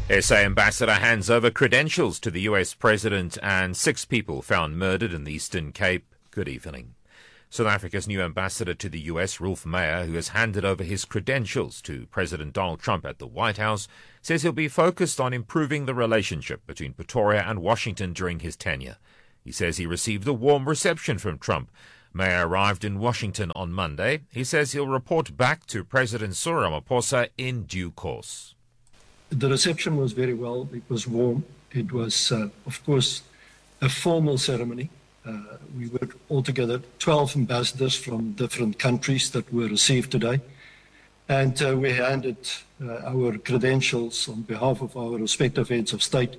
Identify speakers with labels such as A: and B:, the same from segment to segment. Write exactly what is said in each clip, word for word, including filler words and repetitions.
A: S A ambassador hands over credentials to the U S president and six people found murdered in the Eastern Cape. Good evening. South Africa's new ambassador to the U S, Rolf Meyer, who has handed over his credentials to President Donald Trump at the White House, says he'll be focused on improving the relationship between Pretoria and Washington during his tenure. He says he received a warm reception from Trump. Meyer arrived in Washington on Monday. He says he'll report back to President Cyril Ramaphosa in due course.
B: The reception was very well. It was warm. It was, uh, of course, a formal ceremony. Uh, we were altogether twelve ambassadors from different countries that were received today. And uh, we handed uh, our credentials on behalf of our respective heads of state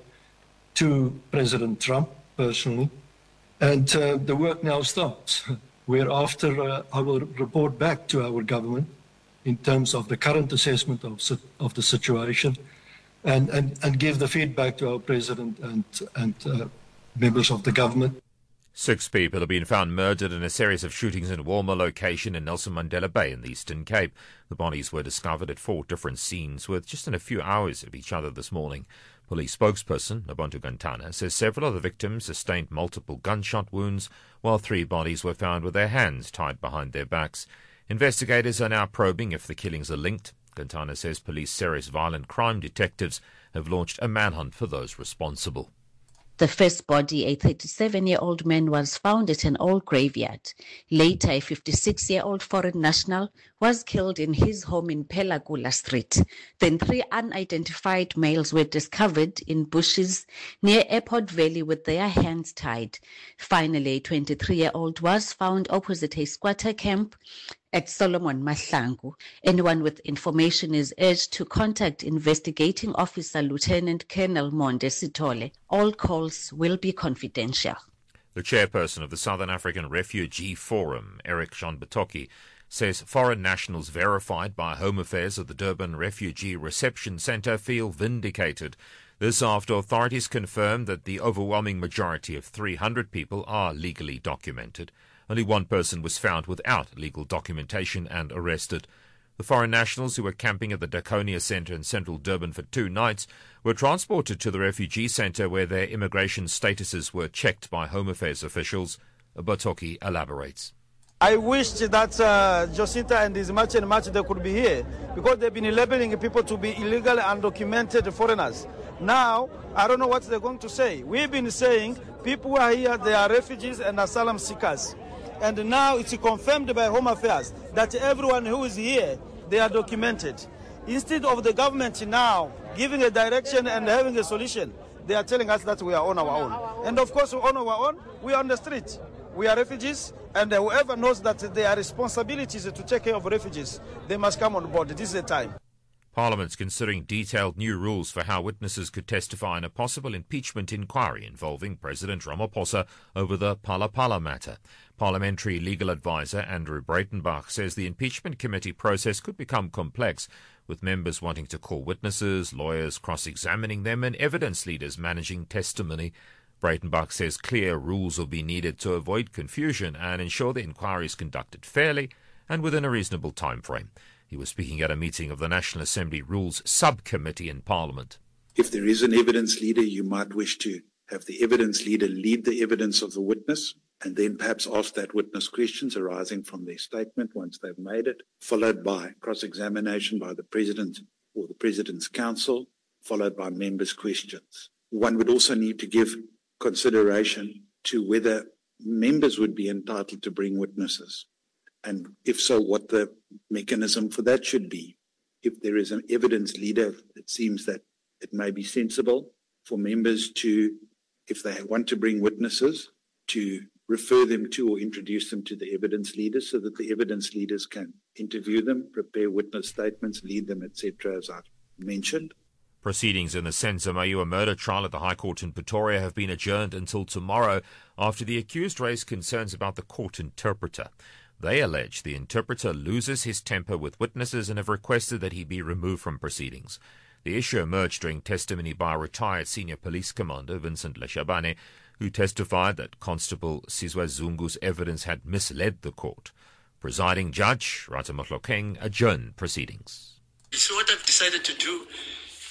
B: to President Trump personally. And uh, the work now starts. Whereafter uh, I will report back to our government in terms of the current assessment of, of the situation and, and, and give the feedback to our president and, and uh, members of the government.
A: Six people have been found murdered in a series of shootings in Walmer location in Nelson Mandela Bay in the Eastern Cape. The bodies were discovered at four different scenes with just in a few hours of each other this morning. Police spokesperson Nobuntu Gantana says several of the victims sustained multiple gunshot wounds, while three bodies were found with their hands tied behind their backs. Investigators are now probing if the killings are linked. Gantana says police serious violent crime detectives have launched a manhunt for those responsible.
C: The first body, a thirty-seven-year-old man, was found at an old graveyard. Later, a fifty-six-year-old foreign national was killed in his home in Pelagula Street. Then three unidentified males were discovered in bushes near Airport Valley with their hands tied. Finally, a twenty-three-year-old was found opposite a squatter camp at Solomon Mahlangu. Anyone with information is urged to contact Investigating Officer Lieutenant Colonel Monde Sitole. All calls will be confidential.
A: The chairperson of the Southern African Refugee Forum, Eric Jean Batoki, says foreign nationals verified by Home Affairs of the Durban Refugee Reception Centre feel vindicated. This after authorities confirmed that the overwhelming majority of three hundred people are legally documented. Only one person was found without legal documentation and arrested. The foreign nationals who were camping at the Daconia Centre in central Durban for two nights were transported to the refugee centre where their immigration statuses were checked by Home Affairs officials. Batoki elaborates.
D: I wish that uh, Jacinta and his match and match they could be here because they've been labeling people to be illegal and undocumented foreigners. Now, I don't know what they're going to say. We've been saying people who are here, they are refugees and asylum seekers. And now it's confirmed by Home Affairs that everyone who is here, they are documented. Instead of the government now giving a direction and having a solution, they are telling us that we are on our own. And of course, on our own, we are on the street. We are refugees, and whoever knows that there are responsibilities to take care of refugees, they must come on board. This is the time.
A: Parliament's considering detailed new rules for how witnesses could testify in a possible impeachment inquiry involving President Ramaphosa over the Phala Phala matter. Parliamentary legal advisor Andrew Breitenbach says the impeachment committee process could become complex, with members wanting to call witnesses, lawyers cross-examining them, and evidence leaders managing testimony. Breitenbach says clear rules will be needed to avoid confusion and ensure the inquiry is conducted fairly and within a reasonable time frame. He was speaking at a meeting of the National Assembly Rules Subcommittee in Parliament.
E: If there is an evidence leader, you might wish to have the evidence leader lead the evidence of the witness and then perhaps ask that witness questions arising from their statement once they've made it, followed by cross-examination by the President or the President's Counsel, followed by members' questions. One would also need to give consideration to whether members would be entitled to bring witnesses. And if so, what the mechanism for that should be. If there is an evidence leader, it seems that it may be sensible for members to, if they want to bring witnesses, to refer them to or introduce them to the evidence leaders so that the evidence leaders can interview them, prepare witness statements, lead them, et cetera, as I've mentioned.
A: Proceedings in the Senzo Mayiwa murder trial at the High Court in Pretoria have been adjourned until tomorrow after the accused raised concerns about the court interpreter. They allege the interpreter loses his temper with witnesses and have requested that he be removed from proceedings. The issue emerged during testimony by a retired senior police commander, Vincent Leshabane, who testified that Constable Sizwe Zungu's evidence had misled the court. Presiding Judge Rata Mohlokeng adjourned proceedings.
F: So what I've decided to do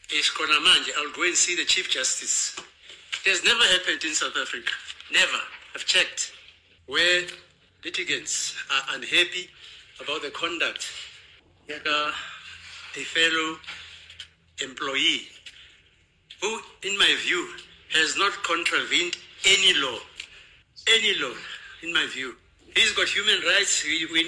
F: is Konamanje. I'll go and see the Chief Justice. It has never happened in South Africa. Never. I've checked. Where litigants are unhappy about the conduct of a fellow employee who, in my view, has not contravened any law. Any law, in my view. He's got human rights. We, we